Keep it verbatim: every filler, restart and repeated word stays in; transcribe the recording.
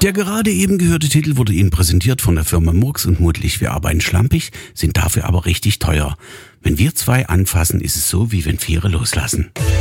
Der gerade eben gehörte Titel wurde Ihnen präsentiert von der Firma Murks und Mutlich. Wir arbeiten schlampig, sind dafür aber richtig teuer. Wenn wir zwei anfassen, ist es so, wie wenn Viere loslassen.